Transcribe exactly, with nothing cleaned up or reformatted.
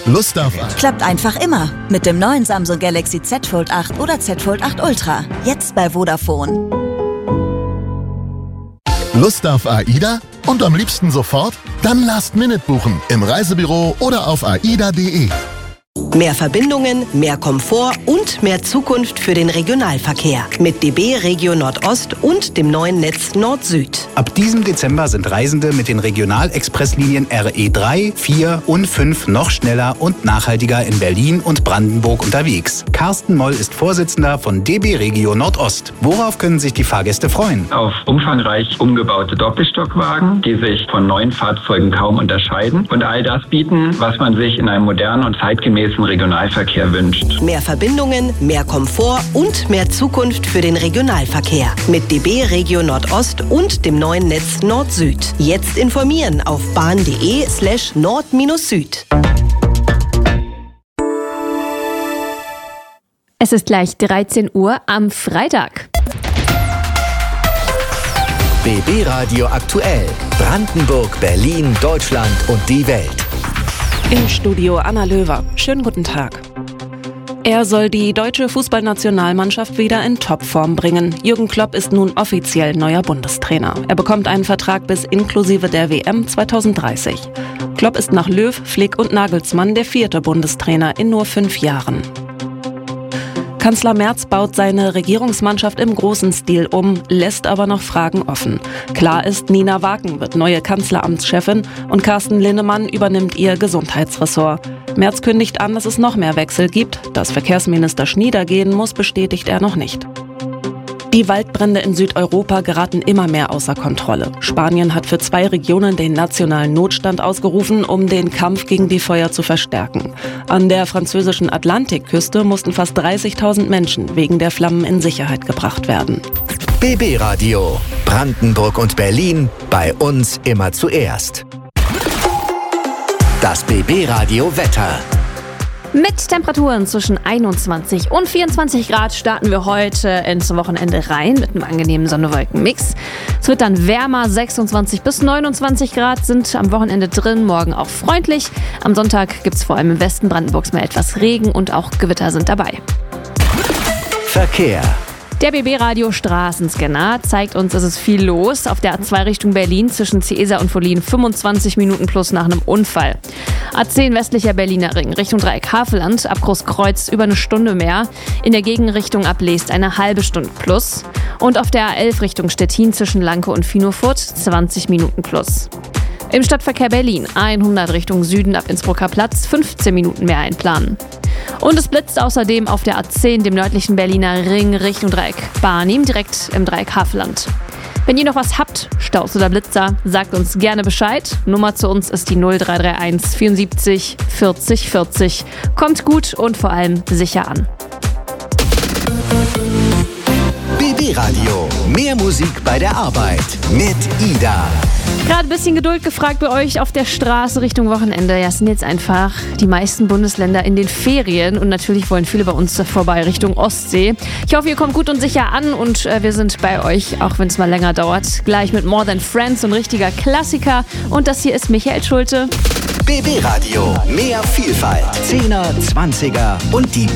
Lust auf Klappt einfach immer. Mit dem neuen Samsung Galaxy Z Fold acht oder Z Fold acht Ultra. Jetzt bei Vodafone. Lust auf AIDA? Und am liebsten sofort? Dann Last Minute buchen im Reisebüro oder auf aida punkt de. Mehr Verbindungen, mehr Komfort und mehr Zukunft für den Regionalverkehr. Mit D B Regio Nordost und dem neuen Netz Nord-Süd. Ab diesem Dezember sind Reisende mit den Regionalexpresslinien R E drei, vier und fünf noch schneller und nachhaltiger in Berlin und Brandenburg unterwegs. Carsten Moll ist Vorsitzender von D B Regio Nordost. Worauf können sich die Fahrgäste freuen? Auf umfangreich umgebaute Doppelstockwagen, die sich von neuen Fahrzeugen kaum unterscheiden und all das bieten, was man sich in einem modernen und zeitgemäßen Regionalverkehr wünscht. Mehr Verbindungen, mehr Komfort und mehr Zukunft für den Regionalverkehr. Mit D B Regio Nordost und dem neuen Netz Nord-Süd. Jetzt informieren auf bahn punkt de slash nord-süd. Es ist gleich dreizehn Uhr am Freitag. B B Radio aktuell. Brandenburg, Berlin, Deutschland und die Welt. Im Studio Anna Löwer. Schönen guten Tag. Er soll die deutsche Fußballnationalmannschaft wieder in Topform bringen. Jürgen Klopp ist nun offiziell neuer Bundestrainer. Er bekommt einen Vertrag bis inklusive der W M zwanzig dreißig. Klopp ist nach Löw, Flick und Nagelsmann der vierte Bundestrainer in nur fünf Jahren. Kanzler Merz baut seine Regierungsmannschaft im großen Stil um, lässt aber noch Fragen offen. Klar ist, Nina Waken wird neue Kanzleramtschefin und Carsten Linnemann übernimmt ihr Gesundheitsressort. Merz kündigt an, dass es noch mehr Wechsel gibt. Dass Verkehrsminister Schnieder gehen muss, bestätigt er noch nicht. Die Waldbrände in Südeuropa geraten immer mehr außer Kontrolle. Spanien hat für zwei Regionen den nationalen Notstand ausgerufen, um den Kampf gegen die Feuer zu verstärken. An der französischen Atlantikküste mussten fast dreißigtausend Menschen wegen der Flammen in Sicherheit gebracht werden. B B Radio. Brandenburg und Berlin. Bei uns immer zuerst. Das B B Radio Wetter. Mit Temperaturen zwischen einundzwanzig und vierundzwanzig Grad starten wir heute ins Wochenende rein mit einem angenehmen Sonne-Wolken-Mix. Es wird dann wärmer, sechsundzwanzig bis neunundzwanzig Grad sind am Wochenende drin, morgen auch freundlich. Am Sonntag gibt es vor allem im Westen Brandenburgs mal etwas Regen und auch Gewitter sind dabei. Verkehr. Der B B-Radio Straßenscanner zeigt uns, es ist viel los. Auf der A zwei Richtung Berlin zwischen Ciesa und Fohlin fünfundzwanzig Minuten plus nach einem Unfall. A zehn westlicher Berliner Ring Richtung Dreieck Havelland ab Großkreuz über eine Stunde mehr. In der Gegenrichtung ab Leest eine halbe Stunde plus. Und auf der A elf Richtung Stettin zwischen Lanke und Finofurt zwanzig Minuten plus. Im Stadtverkehr Berlin hundert Richtung Süden ab Innsbrucker Platz fünfzehn Minuten mehr einplanen. Und es blitzt außerdem auf der A zehn, dem nördlichen Berliner Ring Richtung Dreieck Barnim, direkt im Dreieck Havelland. Wenn ihr noch was habt, Staus oder Blitzer, sagt uns gerne Bescheid. Nummer zu uns ist die null drei drei eins vierundsiebzig vierzig vierzig. Kommt gut und vor allem sicher an. B B Radio. Mehr Musik bei der Arbeit mit Ida. Gerade ein bisschen Geduld gefragt bei euch auf der Straße Richtung Wochenende. Ja, es sind jetzt einfach die meisten Bundesländer in den Ferien und natürlich wollen viele bei uns vorbei Richtung Ostsee. Ich hoffe, ihr kommt gut und sicher an und äh, wir sind bei euch, auch wenn es mal länger dauert. Gleich mit More Than Friends, so ein richtiger Klassiker. Und das hier ist Michael Schulte. B B Radio. Mehr Vielfalt. Zehner, Zwanziger und die